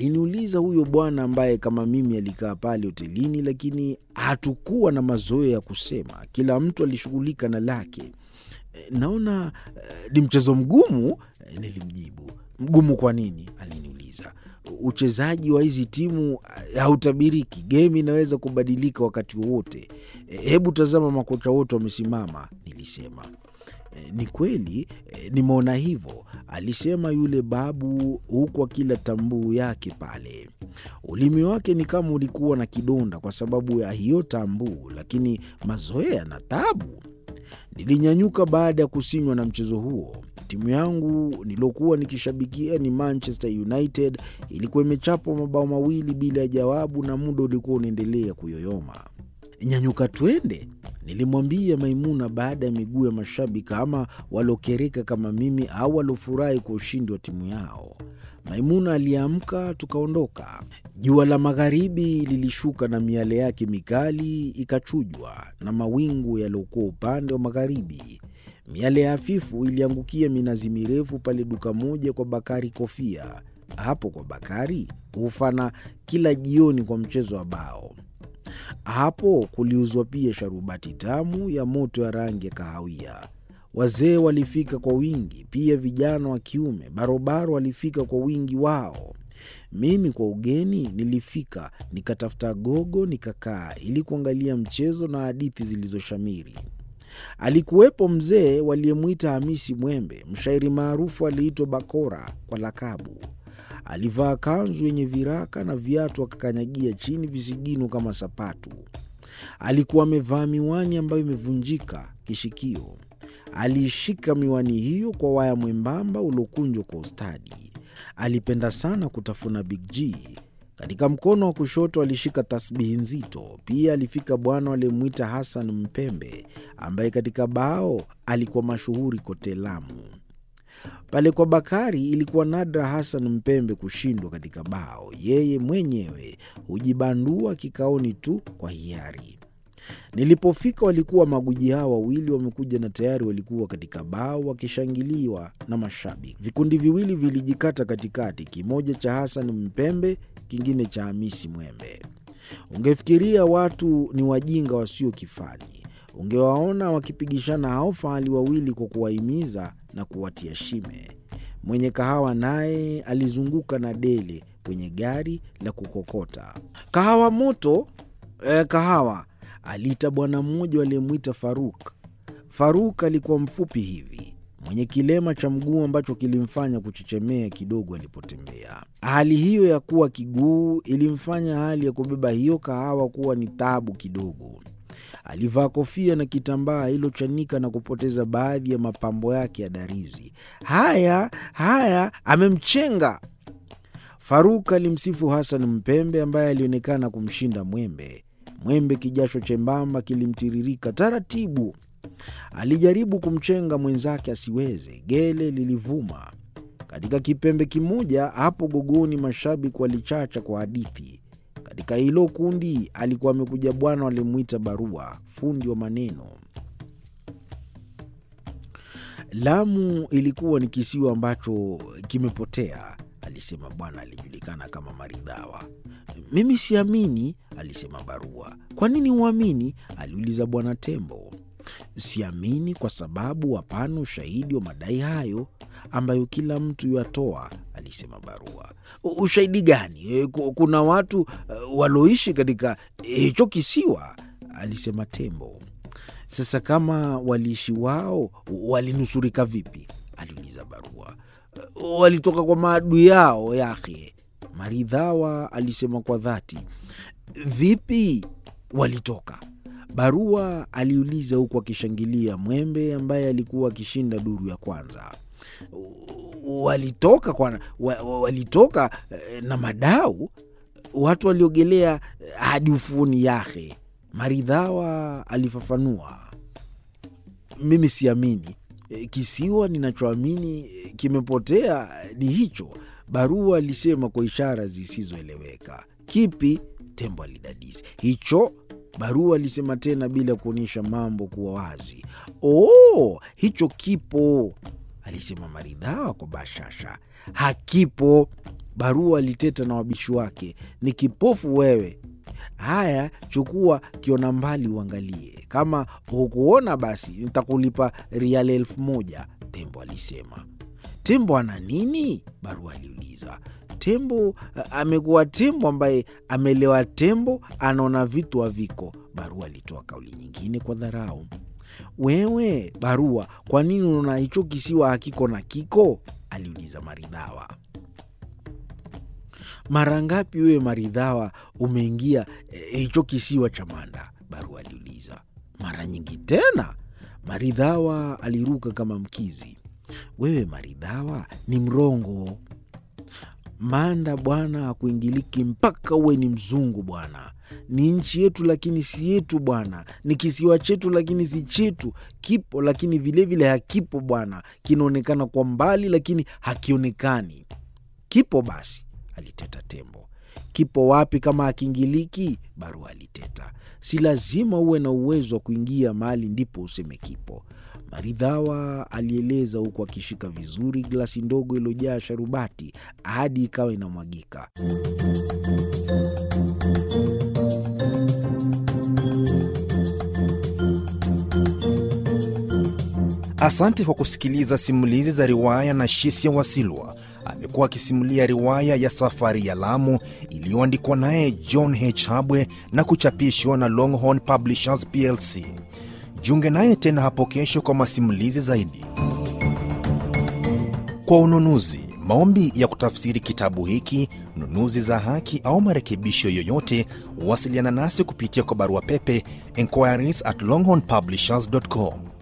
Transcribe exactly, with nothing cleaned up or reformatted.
Aliniuliza huyo bwana ambaye kama mimi alikaa pale hotelini, lakini hatukuwa na mazoea ya kusema. Kila mtu alishughulika na lake. Naona uh, ni mchezo mgumu, nilimjibu. Mgumu kwa nini? Aliniuliza. Uchezaji wa hizi timu hautabiriki. Game inaweza kubadilika wakati wowote. Hebu tazama makocha wote wamesimama, nilisema. Ni kweli, nimeona hivyo, alisema yule babu huku akila tambuu yake pale. Ulimi wake ni kama ulikuwa na kidonda kwa sababu ya hiyo tambuu, lakini mazoea na tabu. Nilinyanyuka baada ya kusinywa na mchezo huo. Timu yangu nilokuwa nikishabikia ni Manchester United, ilikuwa imechapwa mabao mawili bila ya jawabu na muda ulikuwa unaendelea kuyoyoma. Nyanyuka twende, nilimwambia Maimuna baada ya miguu ya mashabiki ama walokereka kama mimi au walofurahi kwa ushindi wa timu yao. Maimuna aliamka, tukaondoka. Jua la magharibi lilishuka na miale yake mikali ikachujwa na mawingu yaliokuwa upande wa magharibi. Miale hafifu iliangukia minazi mirefu pale duka moja kwa Bakari Kofia. Hapo kwa Bakari hufana kila jioni kwa mchezo wa bao. Hapo kuliuzwa pia sharubati tamu ya moto ya rangi ya kahawia. Wazee walifika kwa wingi, pia vijana wa kiume barobaro walifika kwa wingi wao. Mimi kwa ugeni nilifika, nikatafuta gogo nikakaa ili kuangalia mchezo na hadithi zilizoshamiri. Alikuwepo mzee waliyemuita Hamisi Mwembe, mshairi maarufu aliitwa Bakora kwa lakabu. Alivaa kanzu yenye viraka na viatu akakanyagia chini visigino kama sapatu. Alikuwa amevaa miwani ambayo imevunjika kishikio. Alishika miwani hiyo kwa waya mwembamba ulokunjwa kwa ustadi. Alipenda sana kutafuna Big G. Katika mkono wa kushoto alishika tasbihi nzito. Pia alifika bwana waliyemuita Hassan Mpembe, ambaye katika bao alikuwa mashuhuri kote Lamu. Pale kwa Bakari ilikuwa nadra Hassan Mpembe kushindwa katika bao. Yeye mwenyewe hujibandua kikaoni tu kwa hiari. Nilipofika walikuwa maguji hao wawili wamekuja na tayari walikuwa katika bao wakishangiliwa na mashabiki. Vikundi viwili vilijikata katikati, kimoja cha Hassan Mpembe, kingine cha Hamisi Mwembe. Ungefikiria watu ni wajinga wasio kifani. Ungewaona wakipigishana hao fahali wawili kwa kuwahimiza na kuwatia shime. Mwenye kahawa naye alizunguka na dele kwenye gari la kukokota. Kahawa moto, eh, kahawa, aliita bwana mmoja aliyemuita Faruk. Faruk alikuwa mfupi hivi, mwenye kilema cha mguu ambacho kilimfanya kuchechemea kidogo alipotembea. Hali hiyo ya kuwa kiguu ilimfanya hali ya kubeba hiyo kahawa kuwa ni taabu kidogo. Alivaa kofia na kitambaa hilo chanika na kupoteza baadhi ya mapambo yake ya darizi. Haya, haya, amemchenga. Faruk alimsifu Hassan Mpembe ambaye alionekana kumshinda Mwembe. Mwembe kijasho chembamba kilimtiririka taratibu. Alijaribu kumchenga mwenzake asiweze. Gele lilivuma. Katika kipembe kimoja hapo gogoni mashabiki walichacha kwa hadithi. Katika hilo kundi alikuwa amekuja bwana walimuita Barua, fundi wa maneno. Lamu ilikuwa ni kisiwa ambacho kimepotea, alisema bwana alijulikana kama Maridhawa. Mimi siamini, alisema Barua. Kwa nini uamini? Aliuliza bwana Tembo. Siamini kwa sababu hapana ushahidi wa madai hayo ambayo kila mtu yatoa, alisema Barua. Ushahidi gani? Kuna watu uh, waloishi katika hicho kisiwa, alisema Tembo. Sasa kama waliishi wao, walinusurika vipi? Aliuliza Barua. Uh, walitoka kwa maadui yao yake, Maridhawa alisema kwa dhati. Vipi walitoka? Barua aliuliza huku akishangilia Mwembe ambaye alikuwa akishinda duru ya kwanza. Walitoka kwa walitoka na madau, watu waliogelea hadi ufuoni yake, Maridhawa alifafanua. Mimi siamini. Kisiwa ninachoamini kimepotea ni hicho, Barua alisema kwa ishara zisizoeleweka. Kipi? Tembo alidadisi. Hicho, Barua alisema tena bila kuonyesha mambo kuwa wazi. Oh, hicho kipo, alisema Maridhawa kwa bashasha. Hakipo, Barua aliteta na wabishi wake. Ni kipofu wewe. Haya, chukua kiona mbali uangalie. Kama hukuona basi nitakulipa riali elfu moja, tembo alisema. Tembo ana nini? Barua aliuliza. Tembo amekuwa tembo ambaye amelewa tembo, anaona vitu haviko. Barua alitoa kauli nyingine kwa dharau. Wewe Barua, kwa nini unaona hicho kisiwa hakiko na kiko? Aliuliza Maridhawa. Mara ngapi wewe Maridhawa umeingia eh, hicho kisiwa cha Manda? Barua aliuliza. Mara nyingi tena. Maridhawa aliruka kama mkizi. Wewe Maridhawa ni mrongo. Manda bwana hakuingiliki mpaka uwe ni mzungu bwana. Ni nchi yetu lakini si yetu bwana. Ni kisiwa chetu lakini si chetu. Kipo lakini vile vile hakipo bwana. Kinaonekana kwa mbali lakini hakionekani. Kipo basi, aliteta tembo. Kipo wapi kama hakiingiliki? Barua aliteta. Si lazima uwe na uwezo wa kuingia mahali ndipo useme kipo. Maridhawa alieleza huku akishika vizuri glasi ndogo iliyojaa sharubati hadi ikawa inamwagika. Asante kwa kusikiliza simulizi za riwaya na Shisia Wasilwa. Amekuwa akisimulia riwaya ya Safari ya Lamu iliyoandikwa naye John H. Habwe na kuchapishwa na Longhorn Publishers P L C. Jiunge naye tena hapo kesho kwa masimulizi zaidi. Kwa ununuzi, maombi ya kutafsiri kitabu hiki, nunuzi za haki au marekebisho yoyote, wasiliana nasi kupitia kwa barua pepe inquiries at longhorn publishers dot com.